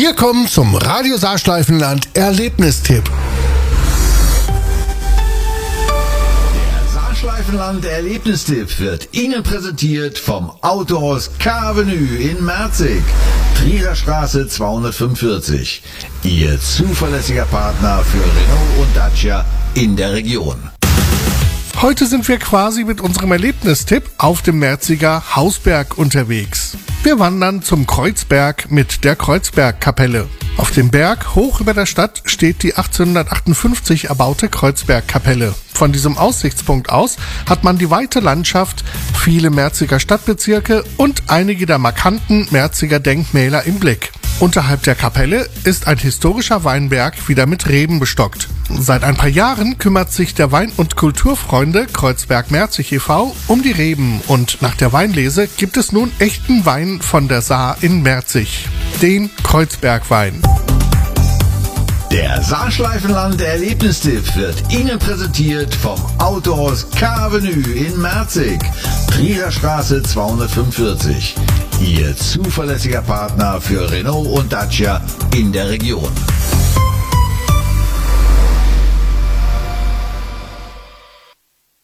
Wir kommen zum Radio Saarschleifenland Erlebnistipp. Der Saarschleifenland Erlebnistipp wird Ihnen präsentiert vom Autohaus K-Avenue in Merzig. Trierer Straße 245. Ihr zuverlässiger Partner für Renault und Dacia in der Region. Heute sind wir quasi mit unserem Erlebnistipp auf dem Merziger Hausberg unterwegs. Wir wandern zum Kreuzberg mit der Kreuzbergkapelle. Auf dem Berg hoch über der Stadt steht die 1858 erbaute Kreuzbergkapelle. Von diesem Aussichtspunkt aus hat man die weite Landschaft, viele Merziger Stadtbezirke und einige der markanten Merziger Denkmäler im Blick. Unterhalb der Kapelle ist ein historischer Weinberg wieder mit Reben bestockt. Seit ein paar Jahren kümmert sich der Wein- und Kulturfreunde Kreuzberg-Merzig e.V. um die Reben und nach der Weinlese gibt es nun echten Wein von der Saar in Merzig, den Kreuzbergwein. Der Saarschleifenland Erlebnistipp wird Ihnen präsentiert vom Autohaus K-Avenue in Merzig. Trierer Straße 245. Ihr zuverlässiger Partner für Renault und Dacia in der Region.